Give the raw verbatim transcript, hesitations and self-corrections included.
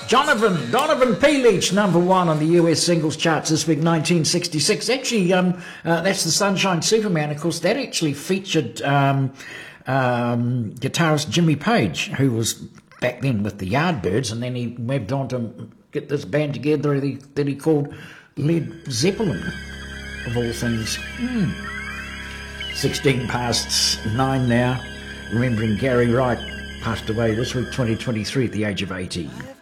Jonathan, Donovan Pelich, number one on the U S singles charts this week, nineteen sixty-six. Actually, um, uh, that's the Sunshine Superman. Of course, that actually featured um, um, guitarist Jimmy Page, who was back then with the Yardbirds, and then he moved on to get this band together that he, that he called Led Zeppelin, of all things. Mm. sixteen past nine now, remembering Gary Wright, passed away this week, twenty twenty-three, at the age of eighty.